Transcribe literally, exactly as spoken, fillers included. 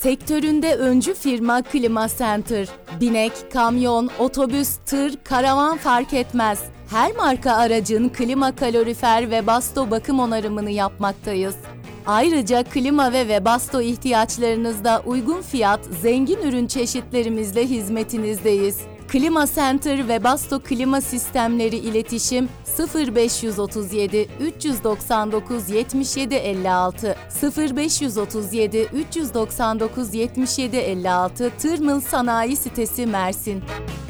Sektöründe öncü firma Klima Center. Binek, kamyon, otobüs, tır, karavan fark etmez. Her marka aracın klima, kalorifer ve basto bakım onarımını yapmaktayız. Ayrıca klima ve Webasto ihtiyaçlarınızda uygun fiyat, zengin ürün çeşitlerimizle hizmetinizdeyiz. Klima Center ve Webasto Klima Sistemleri iletişim sıfır beş otuz yedi üç doksan dokuz yetmiş yedi elli altı sıfır beş otuz yedi üç doksan dokuz yetmiş yedi elli altı Tırmıl Sanayi Sitesi Mersin.